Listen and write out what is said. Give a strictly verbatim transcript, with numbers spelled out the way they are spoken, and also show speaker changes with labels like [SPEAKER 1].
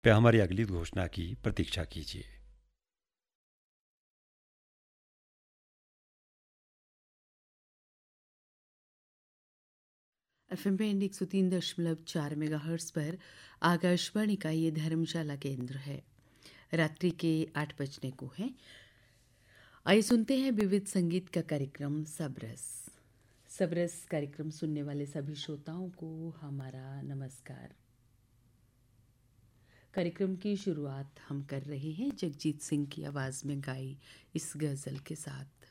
[SPEAKER 1] पे हमारी अगली घोषणा की प्रतीक्षा कीजिए।
[SPEAKER 2] एफ एम बैंड एक सौ तीन दशमलव चार मेगा हर्ट्स पर आकाशवाणी का ये धर्मशाला केंद्र है। रात्रि के आठ बजने को है। आइए सुनते हैं विविध संगीत का कार्यक्रम सबरस। सबरस कार्यक्रम सुनने वाले सभी श्रोताओं को हमारा नमस्कार। कार्यक्रम की शुरुआत हम कर रहे हैं जगजीत सिंह की आवाज़ में गाई इस गज़ल के साथ।